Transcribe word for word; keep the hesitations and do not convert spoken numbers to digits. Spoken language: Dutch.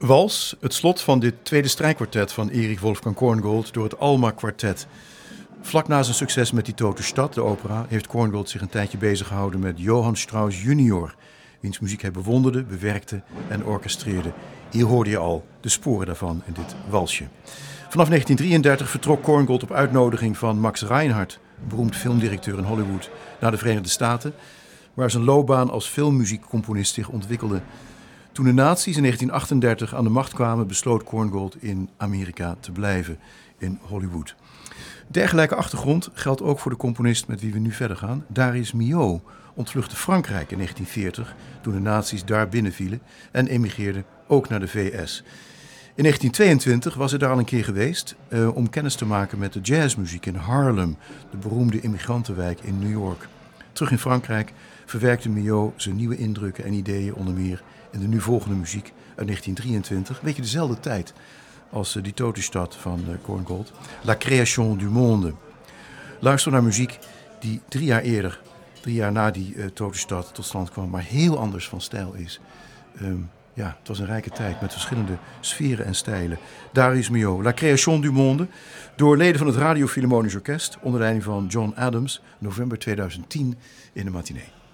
Wals, het slot van dit tweede strijkkwartet van Erich Wolfgang Korngold door het Alma Kwartet. Vlak na zijn succes met Die Tote Stad, de opera, heeft Korngold zich een tijdje bezig gehouden met Johann Strauss junior, wiens muziek hij bewonderde, bewerkte en orchestreerde. Hier hoorde je al de sporen daarvan in dit walsje. Vanaf negentien drieëndertig vertrok Korngold op uitnodiging van Max Reinhardt, beroemd filmdirecteur in Hollywood, naar de Verenigde Staten, waar zijn loopbaan als filmmuziekcomponist zich ontwikkelde. Toen de nazi's in negentien achtendertig aan de macht kwamen, besloot Korngold in Amerika te blijven, in Hollywood. Dergelijke achtergrond geldt ook voor de componist met wie we nu verder gaan. Darius Milhaud ontvluchtte Frankrijk in negentien veertig, toen de nazi's daar binnenvielen, en emigreerde ook naar de V S. In negentien tweeëntwintig was hij daar al een keer geweest uh, om kennis te maken met de jazzmuziek in Harlem, de beroemde immigrantenwijk in New York. Terug in Frankrijk verwerkte Milhaud zijn nieuwe indrukken en ideeën onder meer in de nu volgende muziek uit negentien drieëntwintig, een beetje dezelfde tijd als uh, Die Tote Stad van uh, Korngold, La Création du Monde. Luister naar muziek die drie jaar eerder, drie jaar na die uh, Tote Stad tot stand kwam, maar heel anders van stijl is. Um, ja, het was een rijke tijd met verschillende sferen en stijlen. Darius Milhaud, La Création du Monde, door leden van het Radio Philharmonisch Orkest onder leiding van John Adams, november tweeduizend tien in de matinee.